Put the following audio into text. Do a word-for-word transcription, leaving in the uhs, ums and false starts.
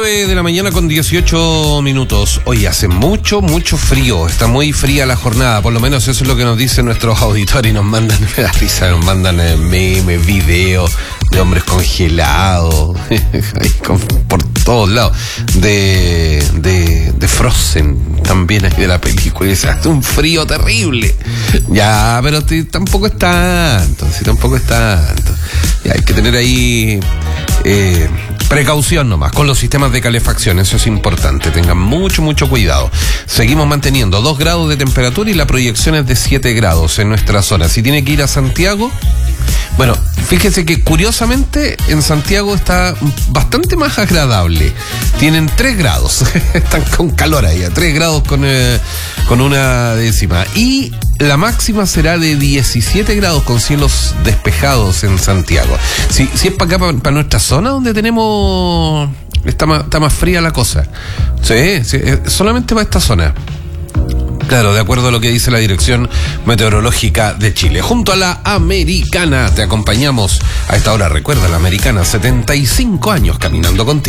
nueve de la mañana con dieciocho minutos. Hoy hace mucho, mucho frío. Está muy fría la jornada. Por lo menos eso es lo que nos dicen nuestros auditores. Y nos mandan, me da risa, nos mandan memes, videos de hombres congelados. Por todos lados. De, de, de Frozen también ahí de la película. Y hace un frío terrible. Ya, pero t- tampoco es tanto. Sí, tampoco es tanto. Ya, hay que tener ahí eh, precaución nomás con los sistemas de calefacción, eso es importante, tengan mucho, mucho cuidado. Seguimos manteniendo dos grados de temperatura y la proyección es de siete grados en nuestra zona. Si tiene que ir a Santiago, bueno, fíjese que curiosamente en Santiago está bastante más agradable. Tienen tres grados, están con calor ahí, a tres grados con, eh, con una décima. Y la máxima será de diecisiete grados con cielos despejados en Santiago. Si, si es para acá, para, para nuestra zona donde tenemos... Está más, está más fría la cosa. Sí, sí, solamente para esta zona. Claro, de acuerdo a lo que dice la Dirección Meteorológica de Chile. Junto a la Americana, te acompañamos a esta hora. Recuerda, la Americana, setenta y cinco años caminando contigo.